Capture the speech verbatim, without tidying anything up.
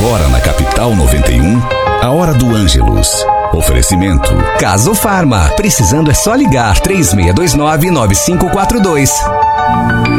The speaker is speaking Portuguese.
Agora na Capital noventa e um, a Hora do Ângelus. Oferecimento Caso Farma. Precisando é só ligar três seis dois nove, nove cinco quatro dois.